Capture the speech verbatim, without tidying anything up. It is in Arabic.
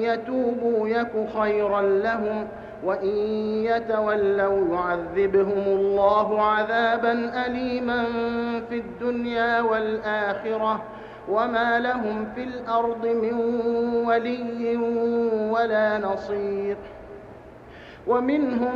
يتوبوا يك خيرا لهم وإن يتولوا يعذبهم الله عذابا أليما في الدنيا والآخرة وما لهم في الأرض من ولي ولا نصير. ومنهم